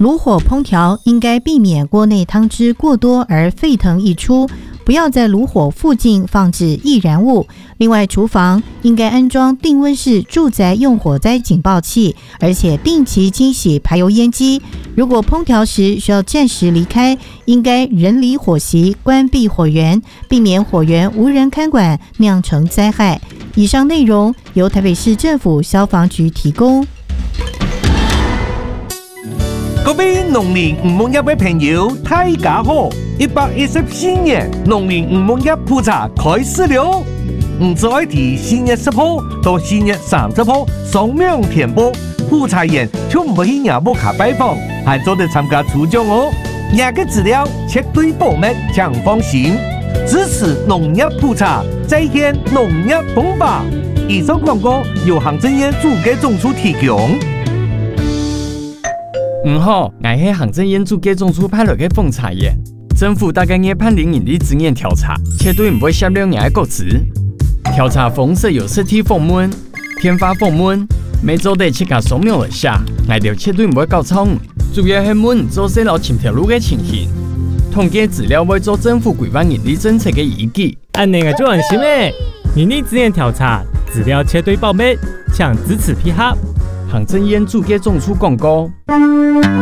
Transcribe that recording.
炉火烹调应该避免锅内汤汁过多而沸腾溢出，不要在炉火附近放置易燃物。另外，厨房应该安装定温式住宅用火灾警报器，而且定期清洗排油烟机。如果烹调时需要暂时离开，应该人离火席，关闭火源，避免火源无人看管酿成灾害。以上内容由台北市政府消防局提供。 各位农林渔牧业的朋友，大家好！114年农林渔牧业普查开始了。在4月10號到4月30號雙面填報，普查員就唔會去亞木卡拜訪，還做得參加抽獎哦。亞嘅資料絕對保密，請放心。支持農業普查，再現農業風暴。以上廣告由行政院主計總處提供。 好，我是行政院主計總處派來的奉查員。政府大概要判零盈利資源調查，絕對唔會泄露人的個資。調查方式有實體訪問、電話訪問，每週得7個掃描一下，我哋絕對唔會搞錯誤。主要係問做細路前條路的情形，統計資料會做政府規劃盈利政策的依據。 按呢個就安心誒，盈利資源調查資料絕對保密，請支持批核。 行政院主計總處廣告。